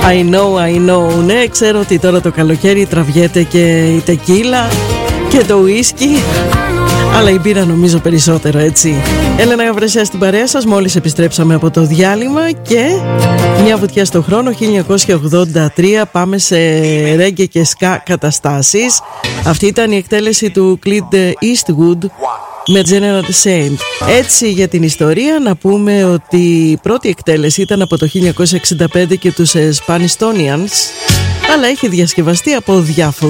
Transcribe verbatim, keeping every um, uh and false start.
I know, I know. Ναι, ξέρω ότι τώρα το καλοκαίρι τραβιέται και η τεκίλα και το ουίσκι, αλλά η μπύρα νομίζω περισσότερο, έτσι. Έλενα Γαβρεσιά στην παρέα σας. Μόλις επιστρέψαμε από το διάλειμμα και μια βουτιά στο χρόνο χίλια εννιακόσια ογδόντα τρία. Πάμε σε ρέγγε και σκά καταστάσεις. Αυτή ήταν η εκτέλεση του Clint Eastwood με General Saint. Έτσι, για την ιστορία να πούμε ότι η πρώτη εκτέλεση ήταν από το χίλια εννιακόσια εξήντα πέντε και τους Spanistonians, αλλά έχει διασκευαστεί από διάφορους